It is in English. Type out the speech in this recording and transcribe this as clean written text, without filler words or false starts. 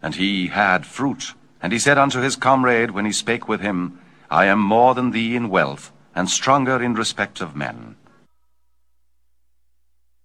And he had fruit. And he said unto his comrade, when he spake with him, I am more than thee in wealth, and stronger in respect of men.